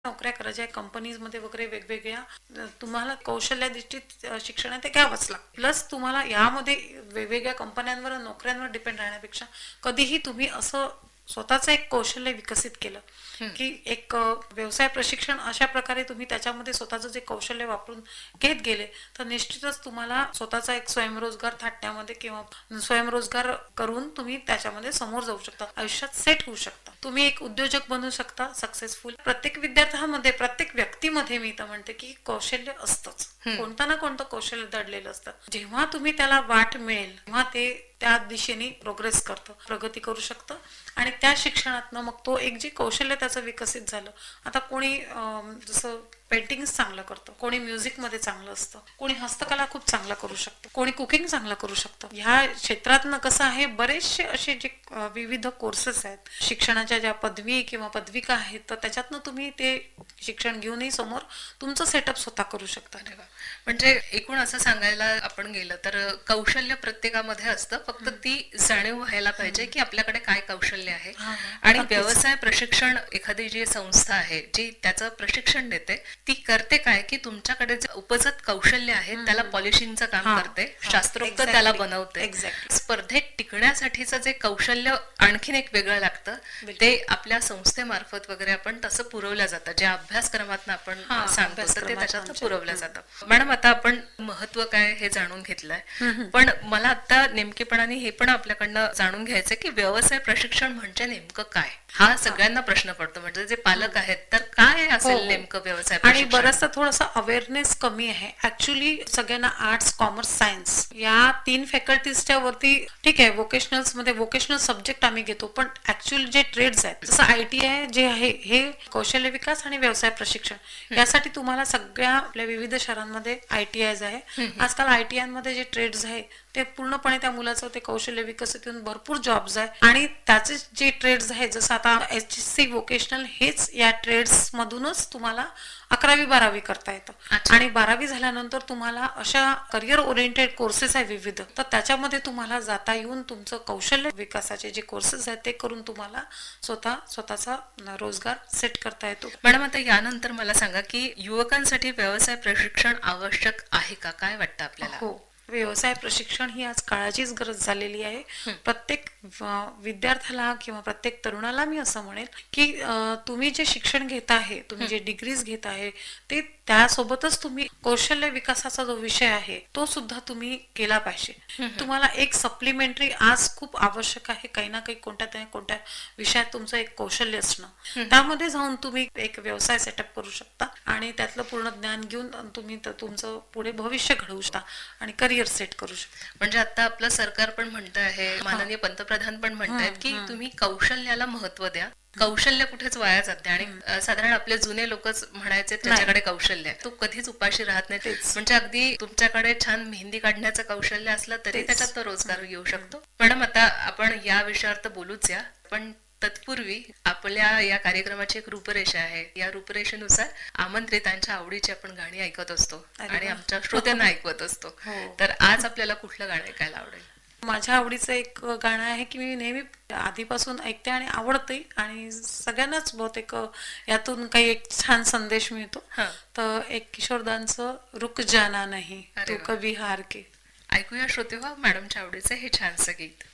नोकऱ्या करायच्या कंपनीजमध्ये वगैरे वेगवेगळ्या तुम्हाला कौशल्याधिष्ठित शिक्षण आहे ते घ्यावंच लागतं. प्लस तुम्हाला यामध्ये वेगवेगळ्या कंपन्यांवर नोकऱ्यांवर डिपेंड राहण्यापेक्षा कधीही तुम्ही असं स्वतःचं एक कौशल्य विकसित केलं की एक व्यवसाय प्रशिक्षण अशा प्रकारे तुम्ही त्याच्यामध्ये स्वतःचं जे कौशल्य वापरून घेत गेले तर निश्चितच तुम्हाला स्वतःचा एक स्वयंरोजगार थाटण्यामध्ये किंवा स्वयंरोजगार करून तुम्ही त्याच्यामध्ये समोर जाऊ शकता, आयुष्यात सेट होऊ शकता, तुम्ही एक उद्योजक बनू शकता सक्सेसफुल. प्रत्येक विद्यार्थ्यामध्ये प्रत्येक व्यक्तीमध्ये मी तर म्हणते की कौशल्य असतंच, कोणतं ना कोणतं कौशल्य दडलेलं असतं. जेव्हा तुम्ही त्याला वाट मिळेल तेव्हा ते त्या दिशेने प्रोग्रेस करतं, प्रगती करू शकतं. आणि त्या शिक्षणातनं मग तो एक जे कौशल्य त्याचं विकसित झालं. आता कोणी जसं पेंटिंग चांगलं करतं, कोणी म्युझिकमध्ये चांगलं असतं, कोणी हस्तकला खूप चांगला करू शकतं, कोणी कुकिंग चांगलं करू शकतं. ह्या क्षेत्रातनं कसं आहे बरेचसे असे जे विविध कोर्सेस आहेत, शिक्षणाच्या ज्या पदवी किंवा पदविका आहेत, तर त्याच्यातनं तुम्ही ते शिक्षण घेऊनही समोर तुमचं सेटअप स्वतः करू शकता. म्हणजे एकूण असं सांगायला आपण गेलं तर कौशल्य प्रत्येकामध्ये असतं, फक्त ती जाणीव व्हायला पाहिजे की आपल्याकडे काय कौशल्य आहे. आणि व्यवसाय प्रशिक्षण एखादी जी संस्था आहे जी त्याचं प्रशिक्षण देते ती करते काय की तुमच्याकडे जे उपजत कौशल्य आहे त्याला पॉलिशिंगचं काम करते, शास्त्रोक्त त्याला बनवते. स्पर्धेत टिकण्यासाठीचं जे कौशल्य आणखीन एक वेगळं लागतं ते आपल्या संस्थेमार्फत वगैरे आपण तसं पुरवलं जातं, ज्या अभ्यासक्रमातून आपण सांगतो तर ते त्याच्यात पुरवलं जातं. मॅडम आता आपण महत्व काय हे जाणून घेतलंय, पण मला आता नेमकेपणाने हे पण आपल्याकडनं जाणून घ्यायचंय की व्यवसाय प्रशिक्षण म्हणजे नेमकं काय, हा सगळ्यांना प्रश्न पडतो. म्हणजे जे पालक आहेत तर काय असेल नेमकं व्यवसाय आणि प्रशिक्षण. बरंचसा थोडासा अवेअरनेस कमी आहे ऍक्च्युली. सगळ्यांना आर्ट्स कॉमर्स सायन्स या तीन फॅकल्टीजच्या वरती ठीक आहे, वोकेशनल्स मध्ये वोकेशनल सब्जेक्ट आम्ही घेतो, पण ऍक्च्युअल जे ट्रेड्स आहेत जसं ITI जे आहे हे कौशल्य विकास आणि व्यवसाय प्रशिक्षण यासाठी तुम्हाला सगळ्या आपल्या विविध शहरांमध्ये ITIs आहे. आजकाल ITI मध्ये जे ट्रेड्स आहे ते पूर्णपणे त्या मुलाचं ते कौशल्य विकसित होऊन भरपूर जॉब्स आहे. आणि त्याचे जे ट्रेड्स आहेत जसं आता HSC वोकेशनल हेच या ट्रेड्स मधूनच तुम्हाला 11वी-12वी करता येतं. आणि 12वी झाल्यानंतर तुम्हाला अशा करिअर ओरिएंटेड कोर्सेस आहे विविध, तर त्याच्यामध्ये तुम्हाला जाता येऊन तुमचं कौशल्य विकासाचे जे कोर्सेस आहेत ते करून तुम्हाला स्वतःचा रोजगार सेट करता येतो. मॅडम आता यानंतर मला सांगा की युवकांसाठी व्यवसाय प्रशिक्षण आवश्यक आहे का, काय वाटतं आपल्याला. हो, व्यवसाय प्रशिक्षण ही आज काळाचीच गरज झालेली आहे. प्रत्येक विद्यार्थ्याला किंवा प्रत्येक तरुणाला मी असं म्हणेल की तुम्ही जे शिक्षण घेत आहे, तुम्ही जे डिग्रीज घेत आहे ते त्यासोबतच तुम्ही कौशल्य विकासाचा जो विषय आहे तो सुद्धा तुम्ही केला पाहिजे. तुम्हाला एक सप्लिमेंटरी आज खूप आवश्यक आहे, काही ना काही कोणत्या विषयात तुमचं एक कौशल्य असणं, त्यामध्ये जाऊन तुम्ही एक व्यवसाय सेटअप करू शकता आणि त्यातलं पूर्ण ज्ञान घेऊन तुम्ही तुमचं पुढे भविष्य घडवू शकता आणि करिअर सेट करू शकता. म्हणजे आता आपलं सरकार पण म्हणत आहे, माननीय पंतप्रधान पण म्हणतायत की तुम्ही कौशल्याला महत्व द्या, कौशल्य कुठेच वाया जाते. आणि साधारण आपले जुने लोकच म्हणायचे त्याच्याकडे कौशल्य आहे तो कधीच उपाशी राहत नाही. म्हणजे अगदी तुमच्याकडे छान मेहंदी काढण्याचं कौशल्य असलं तरी त्याच्यात तो रोजगार येऊ शकतो. मॅडम आता आपण या विषयावर तर बोलूच या, पण तत्पूर्वी आपल्या या कार्यक्रमाची एक रूपरेषा आहे, या रूपरेषेनुसार आमंत्रितांच्या आवडीची आपण गाणी ऐकत असतो आणि आमच्या श्रोत्यांना ऐकवत असतो. तर आज आपल्याला कुठलं गाणं ऐकायला आवडेल. माझ्या आवडीचं एक गाणं आहे की मी नेहमी आधीपासून ऐकते आणि आवडते आणि सगळ्यांनाच बहुतेक यातून काही एक छान संदेश मिळतो. तर एक किशोरदांचं रुक जाना नहीं तू कभी हार के. ऐकूया श्रोते हो मॅडमच्या आवडीचं हे छानसं गीत.